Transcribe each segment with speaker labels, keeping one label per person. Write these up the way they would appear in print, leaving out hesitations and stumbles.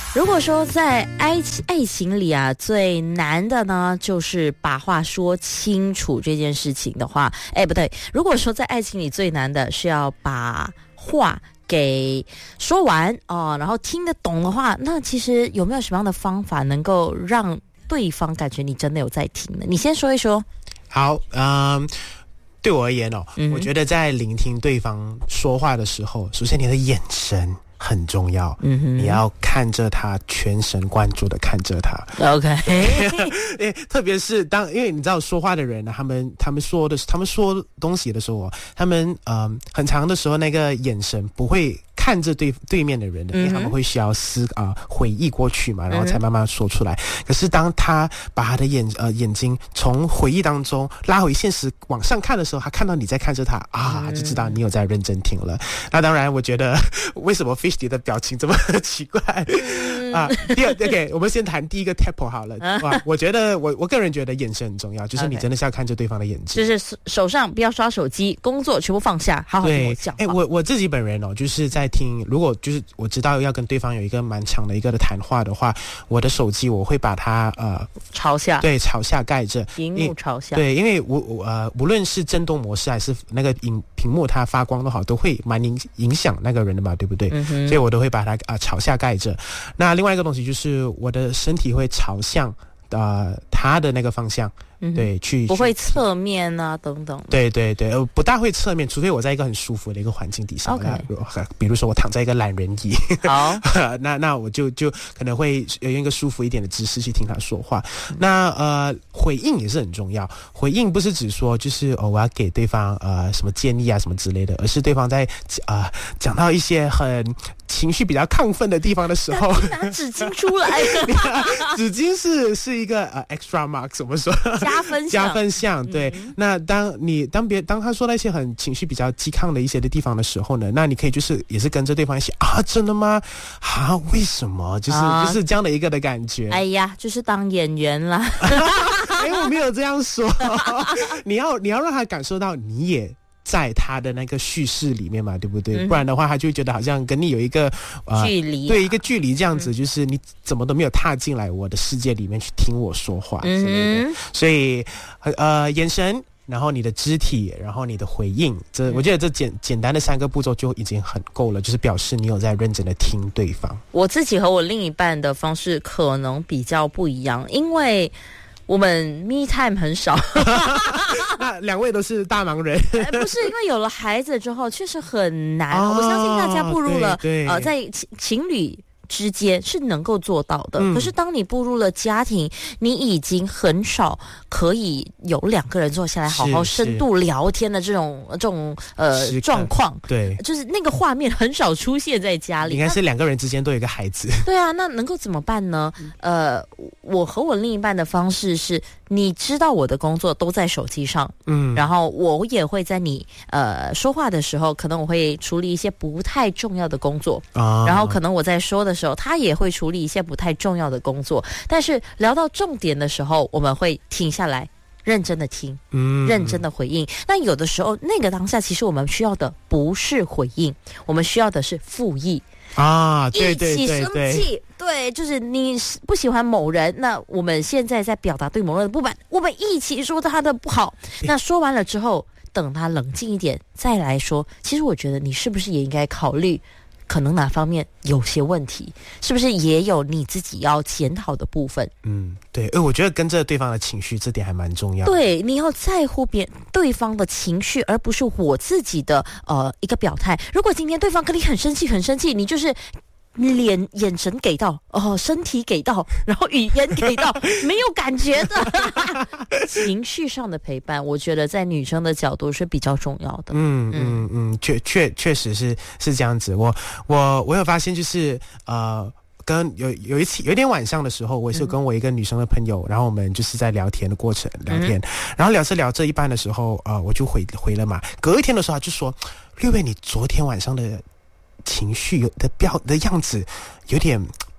Speaker 1: 如果说在爱情里啊，最难的呢，就是把话说清楚这件事情的话，不对，如果说在爱情里最难的是要把话给说完然后听得懂的话，那其实有没有什么样的方法能够让对方感觉你真的有在听呢？你先说一说。
Speaker 2: 好，对我而言我觉得在聆听对方说话的时候，首先你的眼神很重要，你要看着他，全神贯注的看着他。
Speaker 1: OK，
Speaker 2: 特别是因为你知道说话的人呢，他们说东西的时候，他们很长的时候那个眼神不会看着对面的人的，因为他们会需要回忆过去嘛，然后才慢慢说出来。可是当他把他的眼睛从回忆当中拉回现实往上看的时候，他看到你在看着他就知道你有在认真听了。那当然，我觉得为什么 Fish 的表情这么奇怪第二 OK， 我们先谈第一个 tempo 好了。我觉得我个人觉得眼神很重要，就是你真的是要看着对方的眼睛，
Speaker 1: 就是手上不要刷手机，工作全部放下，好好跟我讲话。
Speaker 2: 我自己本人就是在听，如果就是我知道要跟对方有一个蛮长的一个的谈话的话，我的手机我会把它
Speaker 1: 朝下，
Speaker 2: 对，朝下盖着，
Speaker 1: 屏幕朝下，
Speaker 2: 对，因为无论是震动模式还是那个屏幕它发光都好，都会蛮影响那个人的嘛，对不对？所以我都会把它朝下盖着。那另外一个东西就是我的身体会朝向他的那个方向，对，不
Speaker 1: 会侧面啊等等。
Speaker 2: 对，不大会侧面，除非我在一个很舒服的一个环境底下。
Speaker 1: Okay.
Speaker 2: 比如说我躺在一个懒人椅，
Speaker 1: 好，
Speaker 2: 那我就可能会用一个舒服一点的姿势去听他说话。那回应也是很重要，回应不是只说就是我要给对方什么建议啊什么之类的，而是对方在讲到一些很情绪比较亢奋的地方的时候，
Speaker 1: 拿纸巾出来。
Speaker 2: 纸巾是一个extra mark， 怎么说？加分项，对。那当他说那些很情绪比较激亢的一些的地方的时候呢，那你可以也是跟着对方一起真的吗？为什么？就是这样的一个的感觉。
Speaker 1: 哎呀，就是当演员啦。
Speaker 2: 我没有这样说。你要让他感受到你也在他的那个叙事里面嘛，对不对？不然的话他就会觉得好像跟你有一个
Speaker 1: 距离，
Speaker 2: 对，一个距离这样子，就是你怎么都没有踏进来我的世界里面去听我说话之类的。所以眼神，然后你的肢体，然后你的回应，我觉得这简单的3个步骤就已经很够了，就是表示你有在认真的听对方。
Speaker 1: 我自己和我另一半的方式可能比较不一样，因为我们 me time 很少。
Speaker 2: 那2位都是大忙人。
Speaker 1: 不是，因为有了孩子之后确实很难。我相信大家步入了在情侣之间是能够做到的，可是当你步入了家庭，你已经很少可以有2个人坐下来好好深度聊天的这种状况。
Speaker 2: 对，
Speaker 1: 就是那个画面很少出现在家里。
Speaker 2: 应该是2个人之间都有一个孩子。
Speaker 1: 对啊，那能够怎么办呢？我和我另一半的方式是，你知道我的工作都在手机上，然后我也会在你说话的时候，可能我会处理一些不太重要的工作，然后可能我在说的时候，他也会处理一些不太重要的工作，但是聊到重点的时候，我们会停下来，认真的听，认真的回应。那有的时候，那个当下，其实我们需要的不是回应，我们需要的是复议。
Speaker 2: 对，
Speaker 1: 一起生气，对，就是你不喜欢某人，那我们现在在表达对某人的不满，我们一起说他的不好。那说完了之后，等他冷静一点再来说，其实我觉得你是不是也应该考虑可能哪方面有些问题，是不是也有你自己要检讨的部分？
Speaker 2: 对，我觉得跟着对方的情绪这点还蛮重要的。
Speaker 1: 对，你要在乎对方的情绪，而不是我自己的一个表态。如果今天对方跟你很生气，你就是眼神给到，身体给到，然后语言给到，没有感觉的情绪上的陪伴，我觉得在女生的角度是比较重要的。
Speaker 2: 确实是这样子。我有发现，就是跟有一天晚上的时候，我也是跟我一个女生的朋友，然后我们就是在聊天的过程聊天，然后聊着一半的时候，我就回了嘛。隔一天的时候，他就说：“6位，你昨天晚上的情绪的样子有点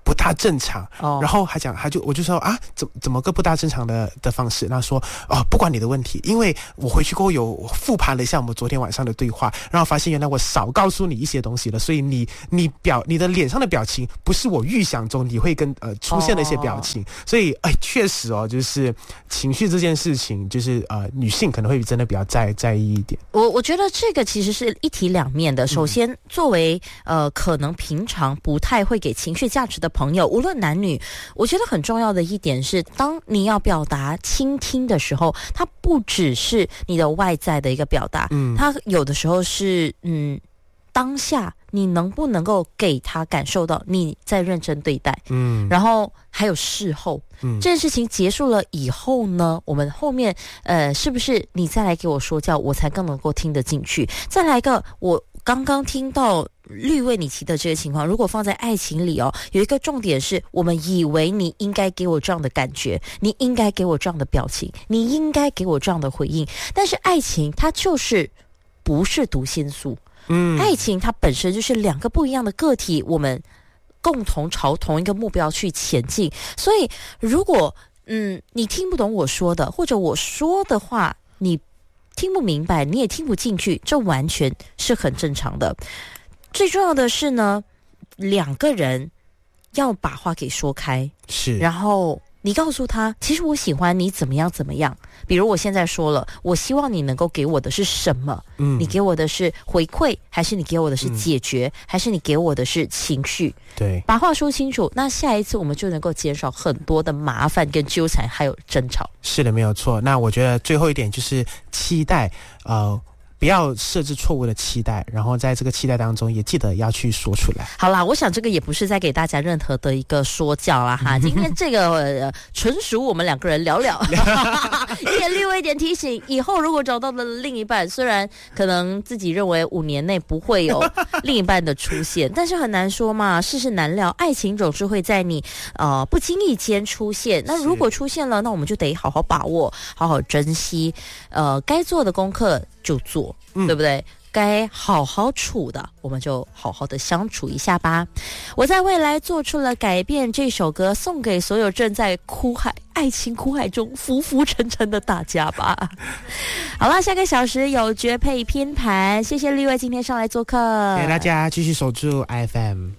Speaker 2: 不大正常。然后我就说啊，怎么个不大正常的方式？他说不管你的问题，因为我回去过后有复盘了一下我们昨天晚上的对话，然后发现原来我少告诉你一些东西了，所以你的脸上的表情不是我预想中你会出现的一些表情，所以确实就是情绪这件事情，就是女性可能会真的比较在意一点。
Speaker 1: 我觉得这个其实是一体两面的。首先，作为可能平常不太会给情绪价值的朋友，无论男女，我觉得很重要的一点是，当你要表达倾听的时候，它不只是你的外在的一个表达，它有的时候是当下你能不能够给他感受到你在认真对待，然后还有事后，这件事情结束了以后呢，我们后面是不是你再来给我说教，我才更能够听得进去。再来一个，我刚刚听到绿为你提的这个情况，如果放在爱情里有一个重点是，我们以为你应该给我这样的感觉，你应该给我这样的表情，你应该给我这样的回应，但是爱情它就是不是读心术。爱情它本身就是两个不一样的个体，我们共同朝同一个目标去前进。所以如果你听不懂我说的，或者我说的话你听不明白，你也听不进去，这完全是很正常的。最重要的是呢，两个人要把话给说开，
Speaker 2: 是，
Speaker 1: 然后你告诉他，其实我喜欢你怎么样怎么样。比如我现在说了，我希望你能够给我的是什么？你给我的是回馈，还是你给我的是解决，还是你给我的是情绪？
Speaker 2: 对，
Speaker 1: 把话说清楚，那下一次我们就能够减少很多的麻烦跟纠缠，还有争吵。
Speaker 2: 是的，没有错。那我觉得最后一点就是期待，不要设置错误的期待，然后在这个期待当中也记得要去说出来。
Speaker 1: 好啦，我想这个也不是在给大家任何的一个说教啦哈。今天这个纯属我们两个人聊聊，一点略微一点提醒，以后如果找到了另一半，虽然可能自己认为5年内不会有另一半的出现，但是很难说嘛，世事难料，爱情总是会在你不经意间出现。那如果出现了，那我们就得好好把握，好好珍惜，该做的功课就做，对不对？该好好处的，我们就好好的相处一下吧。我在未来做出了改变，这首歌送给所有正在爱情苦海中浮浮沉沉的大家吧。好了，下个小时有绝配拼盘，谢谢绿位今天上来做客，
Speaker 2: 给大家继续守住 IFM。